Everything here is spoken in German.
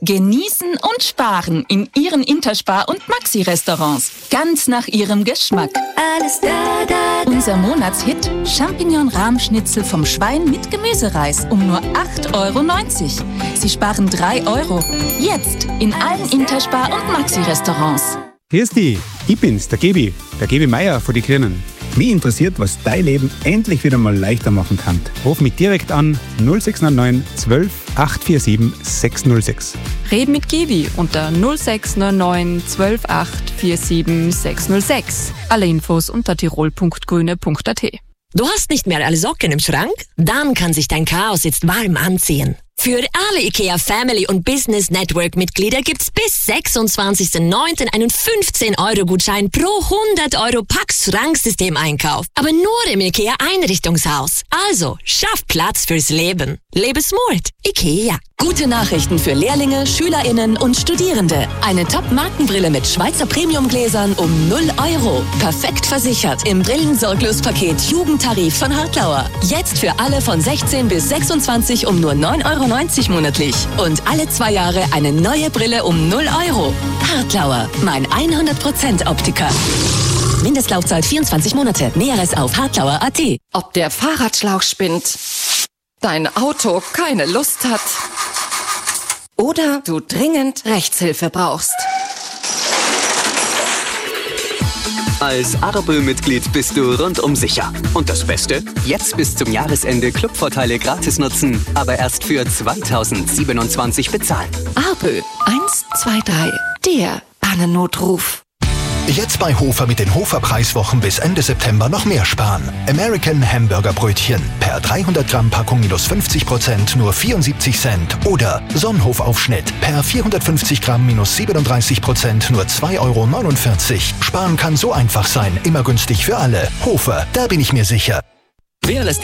Genießen und sparen in Ihren Interspar- und Maxi-Restaurants. Ganz nach Ihrem Geschmack. Alles da, da, da. Unser Monatshit: Champignon-Rahmschnitzel vom Schwein mit Gemüsereis um nur 8,90 €. Sie sparen 3 €. Jetzt in allen Interspar- und Maxi-Restaurants. Grüß dich, ich bin's, der Gebi Meier von die Grünen. Mich interessiert, was dein Leben endlich wieder mal leichter machen kann. Ruf mich direkt an 0699 12 847 606. Red mit Gebi unter 0699 12 847 606. Alle Infos unter tirol.grüne.at. Du hast nicht mehr alle Socken im Schrank? Dann kann sich dein Chaos jetzt warm anziehen. Für alle IKEA Family und Business Network Mitglieder gibt's bis 26.09. einen 15-Euro-Gutschein pro 100 € Pax-Schranksystem-Einkauf. Aber nur im IKEA Einrichtungshaus. Also, schaff Platz fürs Leben. Lebe smart. IKEA. Gute Nachrichten für Lehrlinge, SchülerInnen und Studierende. Eine Top-Markenbrille mit Schweizer Premium-Gläsern um 0 €. Perfekt versichert im Brillensorglospaket Jugendtarif von Hartlauer. Jetzt für alle von 16 bis 26 um nur 9,90 € monatlich. Und alle 2 Jahre eine neue Brille um 0 €. Hartlauer, mein 100% Optiker. Mindestlaufzeit 24 Monate. Näheres auf hartlauer.at. Ob der Fahrradschlauch spinnt, dein Auto keine Lust hat oder du dringend Rechtshilfe brauchst. Als Arbö-Mitglied bist du rundum sicher. Und das Beste? Jetzt bis zum Jahresende Clubvorteile gratis nutzen, aber erst für 2027 bezahlen. Arbö 123, der Pannennotruf. Jetzt bei Hofer mit den Hofer-Preiswochen bis Ende September noch mehr sparen. American Hamburger Brötchen per 300 Gramm Packung minus 50% nur 74 Cent. Oder Sonnenhof-Aufschnitt per 450 Gramm minus 37% nur 2,49 €. Sparen kann so einfach sein, immer günstig für alle. Hofer, da bin ich mir sicher. Wer lässt